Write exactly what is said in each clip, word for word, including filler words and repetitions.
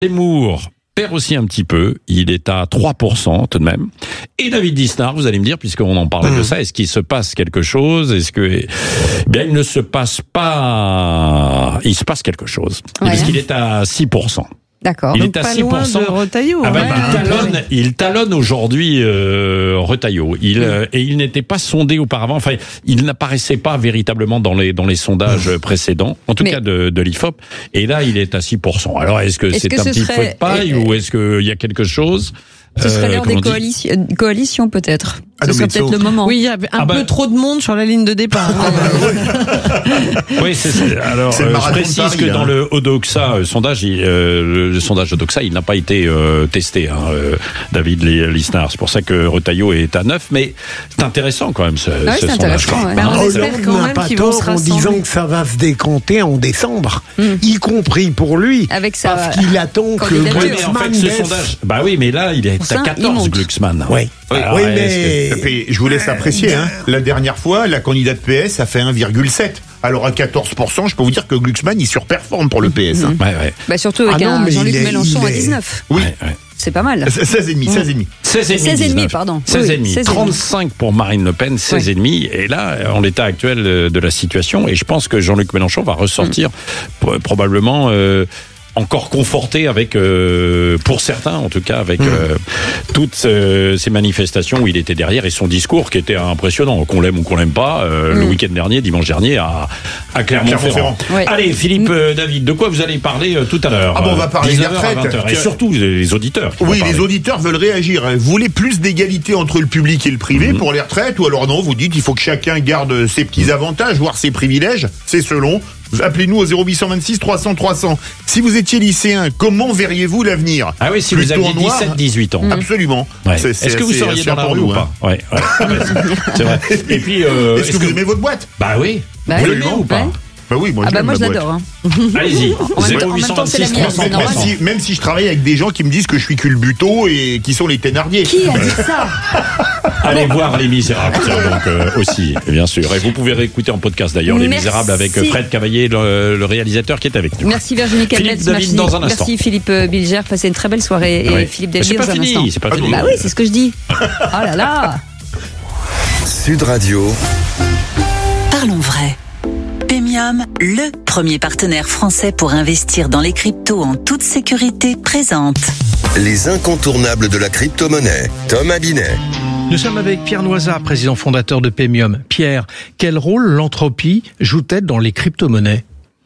Zemmour perd aussi un petit peu, il est à trois pour cent tout de même. Et David Lisnard, vous allez me dire, puisqu'on en parlait mmh. de ça, est-ce qu'il se passe quelque chose? Est-ce que, eh bien, il ne se passe pas, il se passe quelque chose. Ouais. Parce qu'il est à six pour cent. D'accord. Il Donc est à pas six pour cent. Loin de Retailleau. Ah ben, ouais. il talonne, ouais. il talonne aujourd'hui euh, Retailleau. Il mmh. euh, et il n'était pas sondé auparavant. Enfin, il n'apparaissait pas véritablement dans les dans les sondages mmh. précédents, en tout Mais... cas de, de l'I F O P. Et là, il est à six pour cent. Alors, est-ce que est-ce c'est que un petit serait... feu de paille euh... ou est-ce qu'il y a quelque chose? Ce serait l'heure euh, des coalitions, coalitions peut-être. Ah Ce serait peut-être le moment. Oui, il y a un ah peu bah... trop de monde sur la ligne de départ. Ah bah, oui, oui c'est, c'est alors c'est euh, je précise Paris, que hein. dans le Odoxa euh, sondage, il, euh, le, le sondage Odoxa, il n'a pas été euh, testé, hein, euh, David Lisnard. C'est pour ça que Retailleau est à neuf, mais c'est intéressant quand même ce, ah oui, ce c'est sondage. Ouais. Bah, on espère quand même qu'ils vont se rassembler. En disant que ça va se décompter en décembre, mm. y compris pour lui, avec sa parce qu'il attend que oui, mais en fait, ce sondage. Bah oui, mais là, il est à quatorze, Glucksmann. Oui. Oui, Alors, oui mais que... puis, je vous laisse apprécier. Hein. La dernière fois, la candidate P S a fait un virgule sept. Alors à quatorze pour cent, je peux vous dire que Glucksmann, il surperforme pour le P S. Mmh. Hein. Ouais, ouais. Bah surtout avec ah un non, Jean-Luc est, Mélenchon est... à dix-neuf. Oui. Ouais, ouais. C'est pas mal. seize virgule cinq, seize virgule cinq. seize virgule cinq, pardon. seize virgule cinq. Oui, trente-cinq pour Marine Le Pen, seize virgule cinq. Ouais. Et là, en l'état actuel de la situation, et je pense que Jean-Luc Mélenchon va ressortir mmh. probablement... Euh, encore conforté avec, euh, pour certains en tout cas, avec mmh. euh, toutes euh, ces manifestations où il était derrière et son discours qui était impressionnant, qu'on l'aime ou qu'on l'aime pas, euh, mmh. le week-end dernier, dimanche dernier, à, à Clermont-Ferrand. Ouais. Allez, Philippe mmh. euh, David, de quoi vous allez parler euh, tout à l'heure? Ah bon, on va parler des retraites. Et surtout les auditeurs. Oui, les auditeurs veulent réagir. Vous voulez plus d'égalité entre le public et le privé mmh. pour les retraites, ou alors non, vous dites il faut que chacun garde ses petits avantages, voire ses privilèges, c'est selon. Appelez-nous au zéro huit cent vingt-six trois cents trois cents. Si vous étiez lycéen, comment verriez-vous l'avenir? Ah oui, si Plutôt vous aviez dix-sept dix-huit ans. Mmh. Absolument. Ouais. C'est, c'est, Est-ce que vous seriez dans la rue ou pas? Ouais, ouais. C'est vrai. Et puis, euh, est-ce, est-ce que, que vous aimez votre boîte? Bah oui. Bah vous oui. l'aimez ou pas? Bah oui, moi, ah je, bah moi je l'adore. Hein. Allez-y. zéro huit cent vingt-six trois cents. Même si, même si je travaille avec des gens qui me disent que je suis culbuto et qui sont les Thénardier. Qui a dit ça? Allez voir Les Misérables, donc euh, aussi, bien sûr. Et vous pouvez réécouter en podcast d'ailleurs Les Merci. Misérables avec Fred Cavaillé, le, le réalisateur qui est avec nous. Merci Virginie Calmette. Philippe David dans un instant. Merci Philippe Bilger. Passez une très belle soirée. Oui. Et Philippe David c'est dans pas un fini, instant. C'est pas fini. Bah oui, c'est ce que je dis. Oh là là. Sud Radio. Parlons vrai. Paymium, le premier partenaire français pour investir dans les cryptos en toute sécurité, présente les incontournables de la crypto-monnaie. Tom Abinet. Nous sommes avec Pierre Noisat, président fondateur de Paymium. Pierre, quel rôle l'entropie joue-t-elle dans les crypto-monnaies ?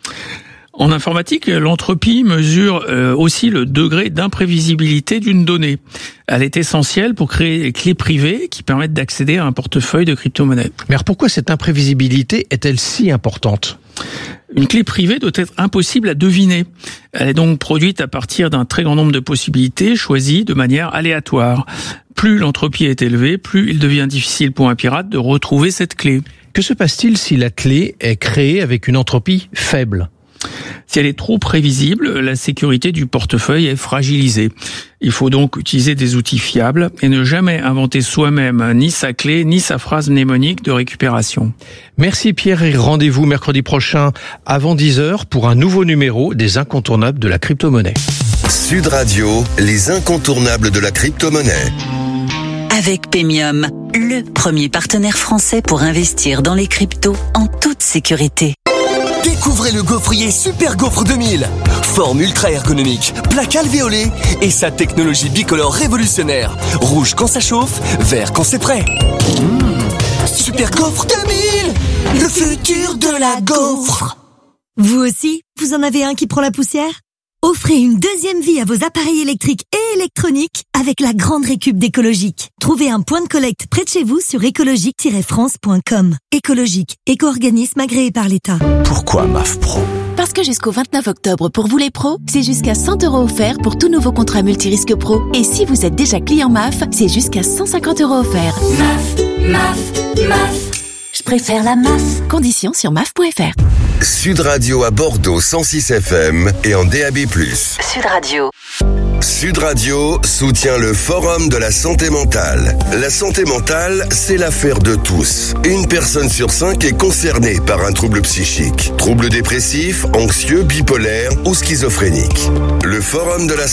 En informatique, l'entropie mesure euh, aussi le degré d'imprévisibilité d'une donnée. Elle est essentielle pour créer des clés privées qui permettent d'accéder à un portefeuille de crypto-monnaies. Mais alors pourquoi cette imprévisibilité est-elle si importante ? Une clé privée doit être impossible à deviner. Elle est donc produite à partir d'un très grand nombre de possibilités choisies de manière aléatoire. Plus l'entropie est élevée, plus il devient difficile pour un pirate de retrouver cette clé. Que se passe-t-il si la clé est créée avec une entropie faible ? Si elle est trop prévisible, la sécurité du portefeuille est fragilisée. Il faut donc utiliser des outils fiables et ne jamais inventer soi-même ni sa clé ni sa phrase mnémonique de récupération. Merci Pierre et rendez-vous mercredi prochain avant dix heures pour un nouveau numéro des incontournables de la crypto-monnaie. Sud Radio, les incontournables de la crypto-monnaie. Avec Paymium, le premier partenaire français pour investir dans les cryptos en toute sécurité. Découvrez le gaufrier Super Gaufre deux mille. Forme ultra ergonomique, plaque alvéolée et sa technologie bicolore révolutionnaire. Rouge quand ça chauffe, vert quand c'est prêt. Mmh. Super Gaufre deux mille, le futur de la gaufre. Vous aussi, vous en avez un qui prend la poussière ? Offrez une deuxième vie à vos appareils électriques et électroniques avec la grande récup d'Écologique. Trouvez un point de collecte près de chez vous sur écologique tiret france point com. Écologique, éco-organisme agréé par l'État. Pourquoi M A F Pro ? Parce que jusqu'au vingt-neuf octobre, pour vous les pros, c'est jusqu'à cent euros offerts pour tout nouveau contrat multirisque pro. Et si vous êtes déjà client M A F, c'est jusqu'à cent cinquante euros offerts. M A F, M A F, M A F. Je préfère la M A F. Conditions sur M A F point F R. Sud Radio à Bordeaux cent six F M et en D A B plus. Sud Radio. Sud Radio soutient le Forum de la santé mentale. La santé mentale, c'est l'affaire de tous. Une personne sur cinq est concernée par un trouble psychique. Trouble dépressif, anxieux, bipolaire ou schizophrénique. Le Forum de la